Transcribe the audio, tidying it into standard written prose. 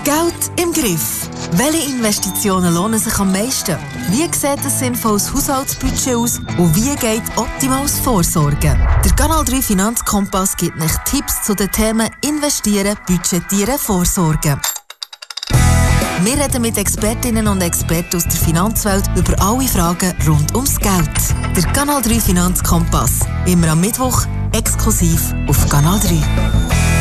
Geld im Griff. Welche Investitionen lohnen sich am meisten? Wie sieht ein sinnvolles Haushaltsbudget aus? Und wie geht optimales Vorsorgen? Der Kanal 3 Finanzkompass gibt euch Tipps zu den Themen Investieren, Budgetieren, Vorsorgen. Wir reden mit Expertinnen und Experten aus der Finanzwelt über alle Fragen rund ums Geld. Der Kanal 3 Finanzkompass. Immer am Mittwoch, exklusiv auf Kanal 3.